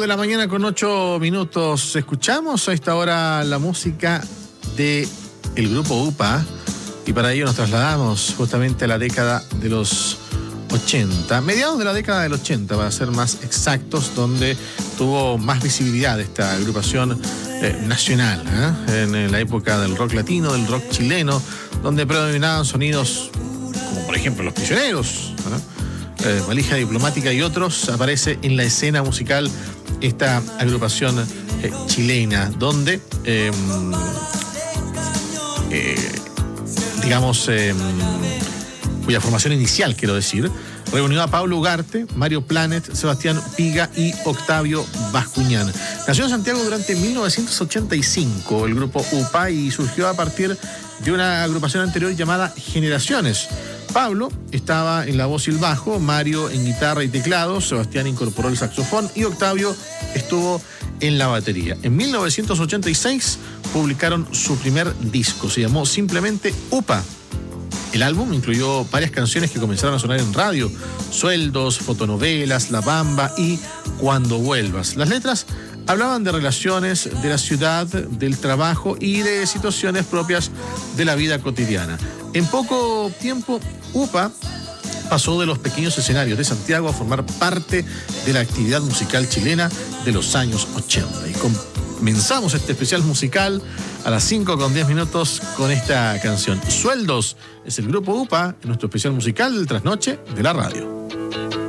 de la mañana con 8 minutos. Escuchamos a esta hora la música de el grupo UPA y para ello nos trasladamos justamente a la década de los 80, mediados de la década del 80 para ser más exactos, donde tuvo más visibilidad esta agrupación nacional, en la época del rock latino, del rock chileno, donde predominaban sonidos como por ejemplo Los Prisioneros, Valija Diplomática y otros. Aparece en la escena musical esta agrupación chilena, donde cuya formación inicial, quiero decir, reunió a Pablo Ugarte, Mario Planet, Sebastián Piga y Octavio Bascuñán. Nació en Santiago durante 1985 el grupo UPA y surgió a partir de una agrupación anterior llamada Generaciones. Pablo estaba en la voz y el bajo, Mario en guitarra y teclado, Sebastián incorporó el saxofón y Octavio estuvo en la batería. En 1986 publicaron su primer disco, se llamó simplemente UPA. El álbum incluyó varias canciones que comenzaron a sonar en radio: Sueldos, Fotonovelas, La Bamba y Cuando Vuelvas. Las letras hablaban de relaciones, de la ciudad, del trabajo y de situaciones propias de la vida cotidiana. En poco tiempo, UPA pasó de los pequeños escenarios de Santiago a formar parte de la actividad musical chilena de los años 80. Y comenzamos este especial musical a las 5:10 con esta canción. Sueldos es el grupo UPA en nuestro especial musical del Trasnoche de la Radio.